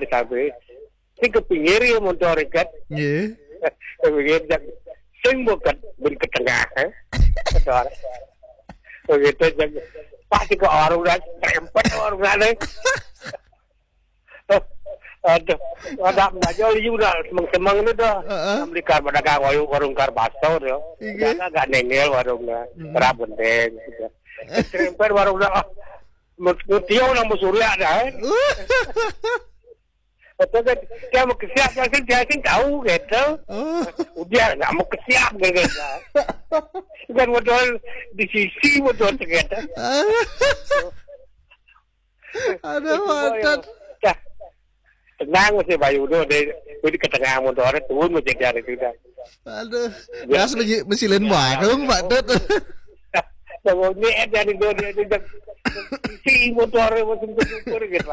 di samping. Ini ke pinggir ya motor ikat. Nggih. Ke pinggir jak sing bukan ben ke tengah. Motor. Begitu jak pasti ke orang dah tempet orang dah. Aduh, ada belajar juga semang-semang itu dah. Amerika pedagang warung karbaso dia. Jangan agak nengel warungnya, kerap benteng. Tempet warungnya, mutiau nak musulia dah. Betul kan? Dia mau kesiap, dia sih tahu gitu. Dia nak mau kesiap gitu. Kan betul di sisi betul gitu. Ada wadah. Tenang masih Bayu tu di ketengah motor turun macam dia itu dah. Aduh, gas mesilin warung Pak Tut. Kalau ni ada di dia si motor macam tu gitu.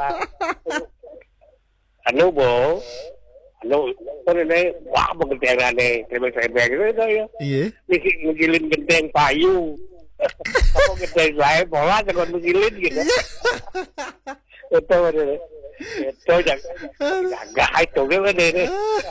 Anu bo, anu ni wah bergentengan ni, tembak-tembak gitu ya. Iya. Mesti menggilin genteng payu. Apa genteng lain bola jangan menggilin gitu. Itu agak itu kan ini.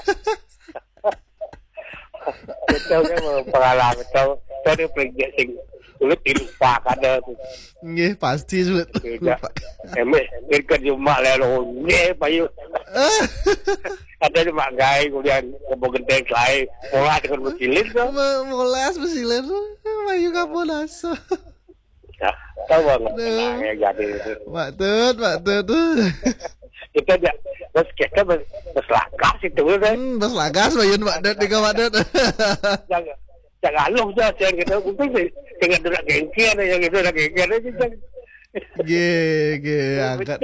Itu kan pengalaman itu dia pelajari sing sulit dilupakan dah. Nggih, pasti sulit. Emek dekat rumah lalu nggih payu. Ada di mak gai kemudian kebo genteng lain bola dengan mesilin tu. Molas mesilin. Mayu kapolas. Tahu banget yang jadi itu. Pak Tut. Kita bos kita berlagas itu kan. Berlagas bayun Pak Tut tiga Pak Tut. Jangan aluh je jangan kita untung sih dengan durak gengkian yang itu dah gengkian aja jangan. Ge angkat.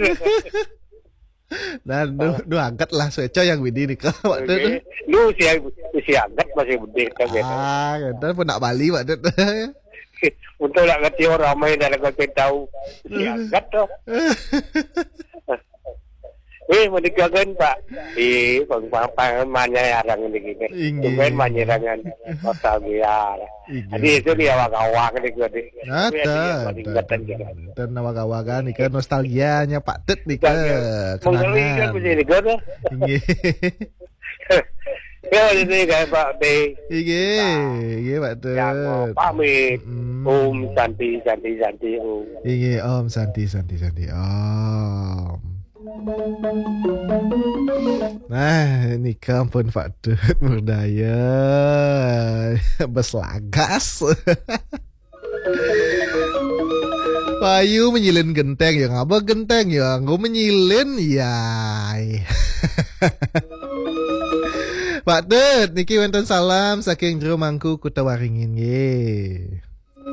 Dan du angkat lah seco yang bidi ni kau Pak Tut. Lu si angkat masih budi kan gitu. Kita pun nak Bali Pak Tut. Untuk nak kata orang ramai dah kau tahu si angkat tu. Menikakan Pak di pengpamannya orang ini gini. Tumen manyirangan nostalgia. Jadi itu dia awak-awak ni gua di. Dan awak-awak kan ni kan nostalgianya Pak Tut ni kan. Kenangan. Begini kan. Ya ini kan Pak B. Iya Pak Tut. Yang pamit. Om Santi Om. Iya Om Santi Om. Nah, ini kampun Pak Tut berdaya beslagas. Payu menyilin genteng ya ngapa genteng ya nggo menyilin ya. Pak Tut niki wonten salam saking jero mangku Kutawaringin nggih.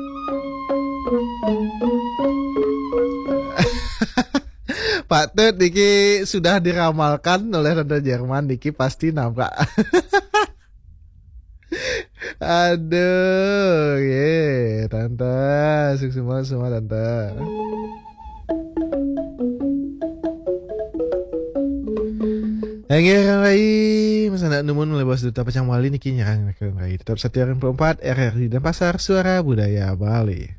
Pak Tut niki sudah diramalkan oleh Tante Jerman niki pasti nabrak. Aduh, ye, Tante, semua Tante. Engger Rai, masa nak numun mulai bos duta pacang Bali niki nyerang Rai. Tetap setia 4 RRI dan Pasar Suara Budaya Bali.